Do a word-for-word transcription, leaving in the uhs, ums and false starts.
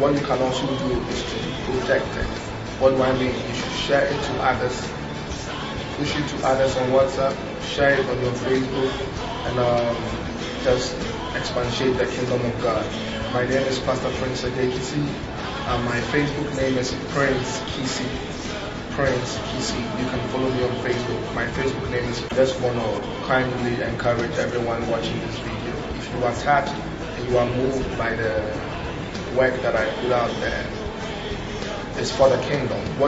what you can also do is to project it. What do I mean? You should share it to others, push it to others on WhatsApp, share it on your Facebook, and um, just expatiate the kingdom of God. My name is Pastor Prince Adekisi. Uh, my Facebook name is Prince Kisi. Prince Kisi. You can follow me on Facebook. My Facebook name is. Just want to kindly encourage everyone watching this video. If you are touched and you are moved by the work that I put out there, it's for the kingdom. What